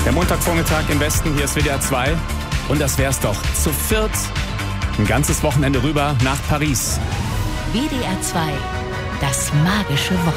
Der Montagvormittag im Westen, hier ist WDR 2. Und das wär's doch. Zu viert ein ganzes Wochenende rüber nach Paris. WDR 2, das magische Wochenende.